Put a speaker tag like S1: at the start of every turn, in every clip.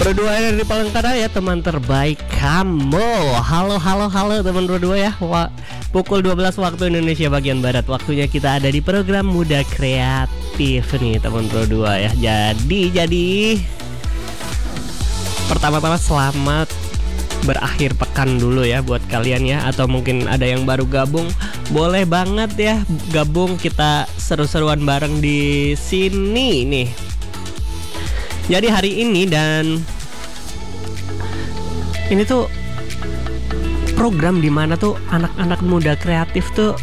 S1: Berdua dari Palangkaraya, teman terbaik kamu. Halo teman berdua ya. Pukul 12 waktu Indonesia bagian Barat. Waktunya kita ada di program Muda Kreatif nih teman berdua ya. Jadi pertama-tama selamat berakhir pekan dulu ya buat kalian ya. Atau mungkin ada yang baru gabung, boleh banget ya gabung, kita seru-seruan bareng di sini nih. Jadi hari ini dan ini tuh program dimana tuh anak-anak muda kreatif tuh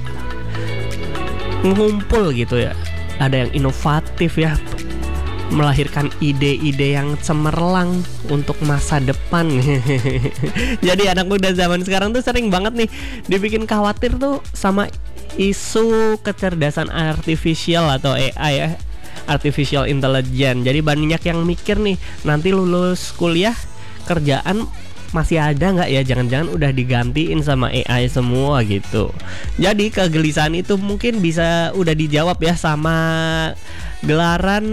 S1: ngumpul gitu ya. Ada yang inovatif ya, melahirkan ide-ide yang cemerlang untuk masa depan. Jadi anak muda zaman sekarang tuh sering banget nih dibikin khawatir tuh sama isu kecerdasan artifisial atau AI ya, artificial intelligence. Jadi banyak yang mikir nih, nanti lulus kuliah kerjaan masih ada nggak ya? Jangan-jangan udah digantiin sama AI semua gitu. Jadi kegelisahan itu mungkin bisa udah dijawab ya sama gelaran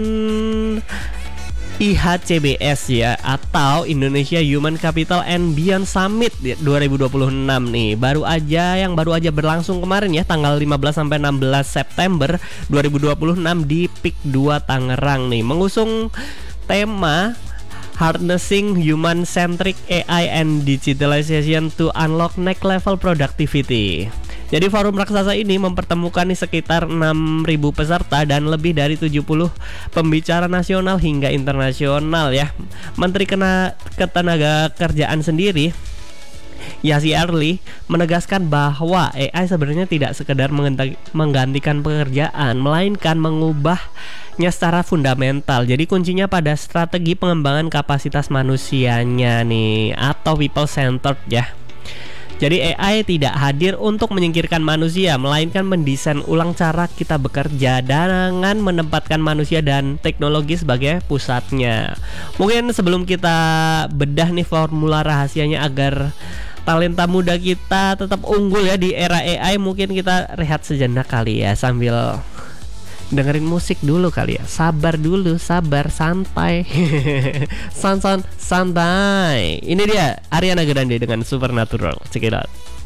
S1: IHCBS ya, atau Indonesia Human Capital and Beyond Summit 2026 nih. Baru aja berlangsung kemarin ya, tanggal 15 sampai 16 September 2026 di PIK 2 Tangerang nih. Mengusung tema Harnessing Human Centric AI and Digitalization to Unlock Next Level Productivity. Jadi forum raksasa ini mempertemukan nih sekitar 6.000 peserta dan lebih dari 70 pembicara nasional hingga internasional ya. Menteri Ketenagakerjaan sendiri, Yassi Early, menegaskan bahwa AI sebenarnya tidak sekedar menggantikan pekerjaan, melainkan mengubahnya secara fundamental. Jadi kuncinya pada strategi pengembangan kapasitas manusianya nih, atau people centered ya. Jadi AI tidak hadir untuk menyingkirkan manusia, melainkan mendesain ulang cara kita bekerja dengan menempatkan manusia dan teknologi sebagai pusatnya. Mungkin sebelum kita bedah nih formula rahasianya agar talenta muda kita tetap unggul ya di era AI, mungkin kita rehat sejenak kali ya sambil dengerin musik dulu kali ya. Sabar dulu, santai. Santai. Ini dia Ariana Grande dengan Supernatural. Check it out.